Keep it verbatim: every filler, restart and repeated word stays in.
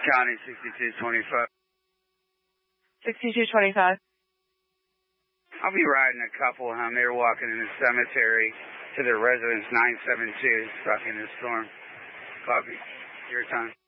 County sixty-two twenty-five. sixty-two twenty-five. I'll be riding a couple. Um, they were walking in the cemetery to their residence nine seven two, stuck in the storm. Copy. Your time.